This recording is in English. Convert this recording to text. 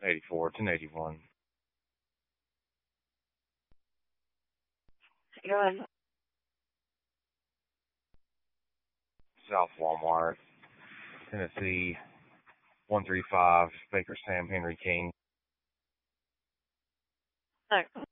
84, 1081. Go ahead. South Walmart, Tennessee, 135, Baker Sam Henry King. No.